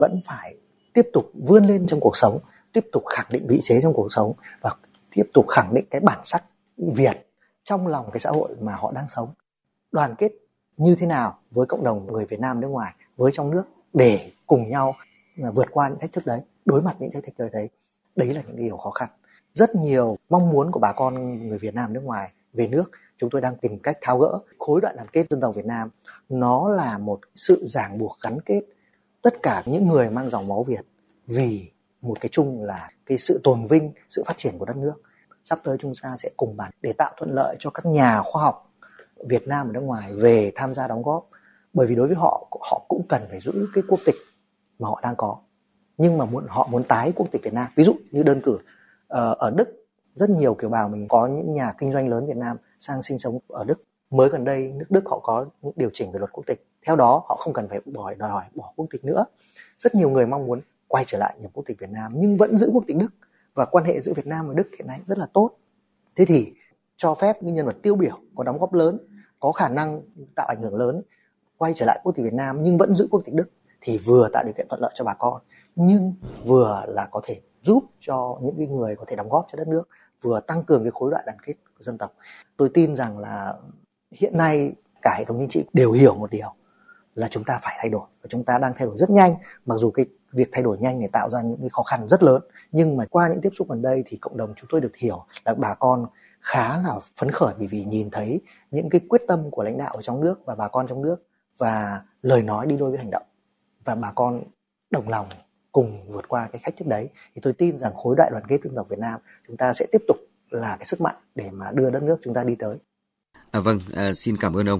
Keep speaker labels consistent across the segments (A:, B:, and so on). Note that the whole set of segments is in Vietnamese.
A: vẫn phải tiếp tục vươn lên trong cuộc sống, tiếp tục khẳng định vị thế trong cuộc sống và tiếp tục khẳng định cái bản sắc Việt trong lòng cái xã hội mà họ đang sống. Đoàn kết như thế nào với cộng đồng người Việt Nam nước ngoài, với trong nước để cùng nhau vượt qua những thách thức đấy, đối mặt những thách thức đấy. Đấy là những điều khó khăn. Rất nhiều mong muốn của bà con người Việt Nam nước ngoài về nước, chúng tôi đang tìm cách tháo gỡ. Khối đại đoàn kết dân tộc Việt Nam nó là một sự ràng buộc gắn kết tất cả những người mang dòng máu Việt vì một cái chung là cái sự tồn vinh, sự phát triển của đất nước. Sắp tới chúng ta sẽ cùng bàn để tạo thuận lợi cho các nhà khoa học Việt Nam ở nước ngoài về tham gia đóng góp, bởi vì đối với họ cũng cần phải giữ cái quốc tịch mà họ đang có, nhưng mà họ muốn tái quốc tịch Việt Nam. Ví dụ như đơn cử ở Đức, rất nhiều kiều bào mình có những nhà kinh doanh lớn Việt Nam sang sinh sống ở Đức. Mới gần đây nước Đức họ có những điều chỉnh về luật quốc tịch, theo đó họ không cần phải đòi hỏi bỏ quốc tịch nữa. Rất nhiều người mong muốn quay trở lại nhập quốc tịch Việt Nam nhưng vẫn giữ quốc tịch Đức, và quan hệ giữa Việt Nam và Đức hiện nay rất là tốt. Thế thì cho phép những nhân vật tiêu biểu có đóng góp lớn, có khả năng tạo ảnh hưởng lớn quay trở lại quốc tịch Việt Nam nhưng vẫn giữ quốc tịch Đức, thì vừa tạo điều kiện thuận lợi cho bà con, nhưng vừa là có thể giúp cho những cái người có thể đóng góp cho đất nước, vừa tăng cường cái khối đại đoàn kết của dân tộc. Tôi tin rằng là hiện nay cả hệ thống chính trị đều hiểu một điều là chúng ta phải thay đổi, và chúng ta đang thay đổi rất nhanh. Mặc dù cái việc thay đổi nhanh này tạo ra những cái khó khăn rất lớn, nhưng mà qua những tiếp xúc gần đây thì cộng đồng chúng tôi được hiểu là bà con khá là phấn khởi vì nhìn thấy những cái quyết tâm của lãnh đạo ở trong nước và bà con trong nước, và lời nói đi đôi với hành động, và bà con đồng lòng cùng vượt qua cái thách thức đấy. Thì tôi tin rằng khối đại đoàn kết dân tộc Việt Nam chúng ta sẽ tiếp tục là cái sức mạnh để mà đưa đất nước chúng ta đi tới.
B: Vâng, xin cảm ơn ông.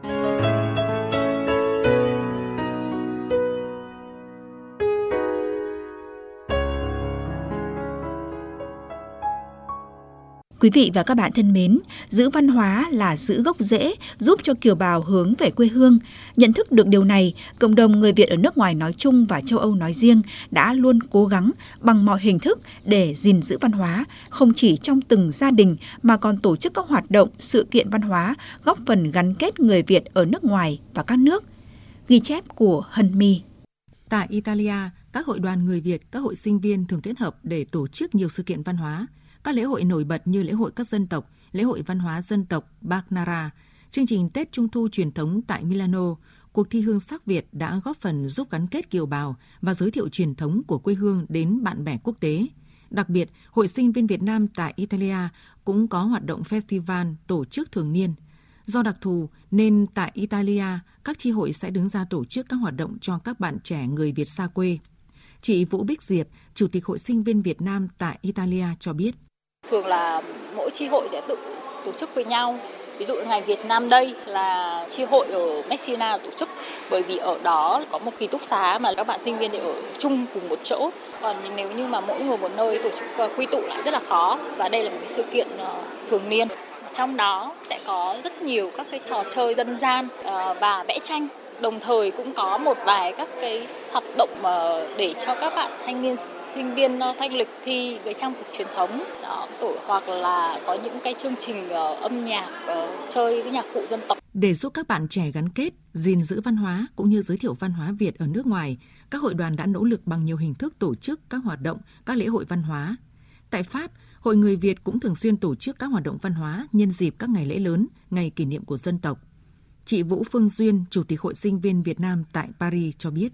C: Quý vị và các bạn thân mến, giữ văn hóa là giữ gốc rễ, giúp cho kiều bào hướng về quê hương. Nhận thức được điều này, cộng đồng người Việt ở nước ngoài nói chung và châu Âu nói riêng đã luôn cố gắng bằng mọi hình thức để gìn giữ văn hóa, không chỉ trong từng gia đình mà còn tổ chức các hoạt động, sự kiện văn hóa, góp phần gắn kết người Việt ở nước ngoài và các nước. Ghi chép của Hân My.
D: Tại Italia, các hội đoàn người Việt, các hội sinh viên thường kết hợp để tổ chức nhiều sự kiện văn hóa. Các lễ hội nổi bật như lễ hội các dân tộc, lễ hội văn hóa dân tộc Bagnara, chương trình Tết Trung thu truyền thống tại Milano, cuộc thi hương sắc Việt đã góp phần giúp gắn kết kiều bào và giới thiệu truyền thống của quê hương đến bạn bè quốc tế. Đặc biệt, Hội sinh viên Việt Nam tại Italia cũng có hoạt động festival tổ chức thường niên. Do đặc thù nên tại Italia, các chi hội sẽ đứng ra tổ chức các hoạt động cho các bạn trẻ người Việt xa quê. Chị Vũ Bích Diệp, Chủ tịch Hội sinh viên Việt Nam tại Italia cho biết.
E: Thường là mỗi chi hội sẽ tự tổ chức với nhau. Ví dụ ngày Việt Nam Day là chi hội ở Messina tổ chức, bởi vì ở đó có một ký túc xá mà các bạn sinh viên đều ở chung cùng một chỗ. Còn nếu như mà mỗi người một nơi tổ chức quy tụ lại rất là khó, và đây là một cái sự kiện thường niên. Trong đó sẽ có rất nhiều các cái trò chơi dân gian và vẽ tranh. Đồng thời cũng có một vài các cái hoạt động để cho các bạn thanh niên sinh viên thanh lịch thi với trang phục truyền thống đó, hoặc là có những cái chương trình âm nhạc chơi với nhạc cụ dân tộc.
D: Để giúp các bạn trẻ gắn kết, gìn giữ văn hóa cũng như giới thiệu văn hóa Việt ở nước ngoài, các hội đoàn đã nỗ lực bằng nhiều hình thức tổ chức các hoạt động, các lễ hội văn hóa. Tại Pháp, Hội người Việt cũng thường xuyên tổ chức các hoạt động văn hóa nhân dịp các ngày lễ lớn, ngày kỷ niệm của dân tộc. Chị Vũ Phương Duyên, Chủ tịch Hội sinh viên Việt Nam tại Paris cho biết.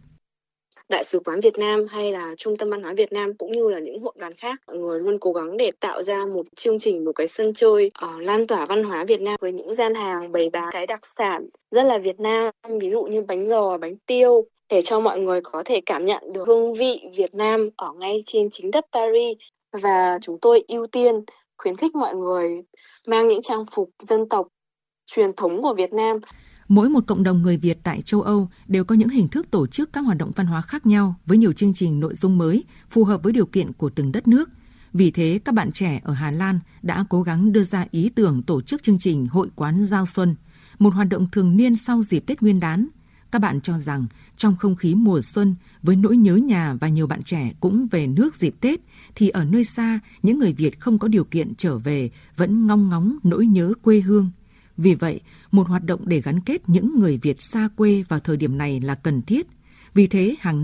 F: Đại sứ quán Việt Nam hay là Trung tâm Văn hóa Việt Nam cũng như là những hội đoàn khác, mọi người luôn cố gắng để tạo ra một chương trình, một cái sân chơi lan tỏa văn hóa Việt Nam với những gian hàng bày bán cái đặc sản rất là Việt Nam, ví dụ như bánh giò, bánh tiêu, để cho mọi người có thể cảm nhận được hương vị Việt Nam ở ngay trên chính đất Paris. Và chúng tôi ưu tiên khuyến khích mọi người mang những trang phục dân tộc truyền thống của Việt Nam.
D: Mỗi một cộng đồng người Việt tại châu Âu đều có những hình thức tổ chức các hoạt động văn hóa khác nhau với nhiều chương trình nội dung mới, phù hợp với điều kiện của từng đất nước. Vì thế, các bạn trẻ ở Hà Lan đã cố gắng đưa ra ý tưởng tổ chức chương trình Hội quán Giao Xuân, một hoạt động thường niên sau dịp Tết Nguyên đán. Các bạn cho rằng trong không khí mùa xuân, với nỗi nhớ nhà và nhiều bạn trẻ cũng về nước dịp Tết, thì ở nơi xa, những người Việt không có điều kiện trở về vẫn ngóng ngóng nỗi nhớ quê hương. Vì vậy, một hoạt động để gắn kết những người Việt xa quê vào thời điểm này là cần thiết. Vì thế, hàng năm,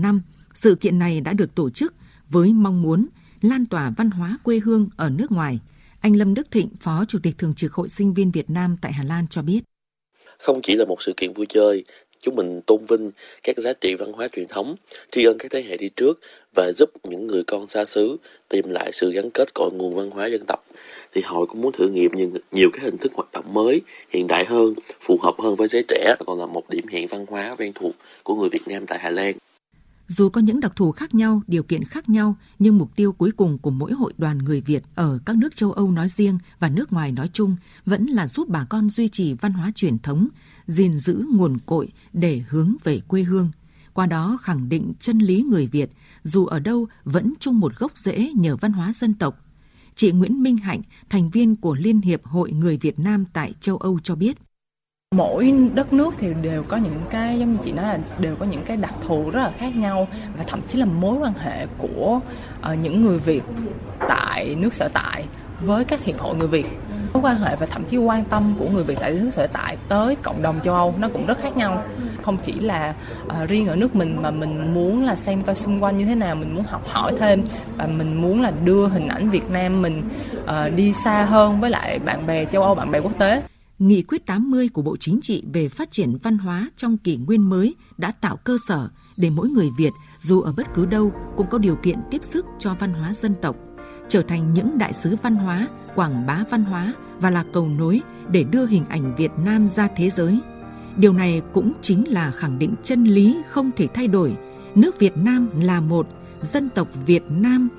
D: Sự kiện này đã được tổ chức với mong muốn lan tỏa văn hóa quê hương ở nước ngoài. Anh Lâm Đức Thịnh, Phó Chủ tịch Thường trực Hội Sinh viên Việt Nam tại Hà Lan cho biết.
G: Không chỉ là một sự kiện vui chơi, chúng mình tôn vinh các giá trị văn hóa truyền thống, tri ân các thế hệ đi trước và giúp những người con xa xứ tìm lại sự gắn kết cội nguồn văn hóa dân tộc. Thì hội cũng muốn thử nghiệm nhiều các hình thức hoạt động mới, hiện đại hơn, phù hợp hơn với giới trẻ, còn là một điểm hẹn văn hóa quen thuộc của người Việt Nam tại Hà Lan.
D: Dù có những đặc thù khác nhau, điều kiện khác nhau, nhưng mục tiêu cuối cùng của mỗi hội đoàn người Việt ở các nước châu Âu nói riêng và nước ngoài nói chung vẫn là giúp bà con duy trì văn hóa truyền thống, gìn giữ nguồn cội để hướng về quê hương. Qua đó khẳng định chân lý người Việt, dù ở đâu vẫn chung một gốc rễ nhờ văn hóa dân tộc. Chị Nguyễn Minh Hạnh, thành viên của Liên hiệp Hội Người Việt Nam tại châu Âu cho biết.
H: Mỗi đất nước thì đều có những cái, giống như chị nói là đều có những cái đặc thù rất là khác nhau, và thậm chí là mối quan hệ của những người Việt tại nước sở tại với các hiệp hội người Việt, mối quan hệ và thậm chí quan tâm của người Việt tại nước sở tại tới cộng đồng châu Âu nó cũng rất khác nhau. Không chỉ là riêng ở nước mình mà mình muốn là xem coi xung quanh như thế nào, mình muốn học hỏi thêm và mình muốn là đưa hình ảnh Việt Nam mình đi xa hơn với lại bạn bè châu Âu, bạn bè quốc tế.
D: Nghị quyết 80 của Bộ Chính trị về phát triển văn hóa trong kỷ nguyên mới đã tạo cơ sở để mỗi người Việt, dù ở bất cứ đâu, cũng có điều kiện tiếp sức cho văn hóa dân tộc, trở thành những đại sứ văn hóa, quảng bá văn hóa và là cầu nối để đưa hình ảnh Việt Nam ra thế giới. Điều này cũng chính là khẳng định chân lý không thể thay đổi, nước Việt Nam là một, dân tộc Việt Nam